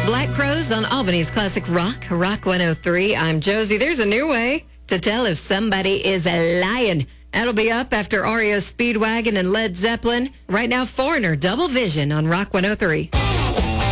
Black Crowes on Albany's Classic Rock, Rock 103. I'm Josie. There's a new way to tell if somebody is a lion. That'll be up after REO Speedwagon and Led Zeppelin. Right now, Foreigner, Double Vision on Rock 103.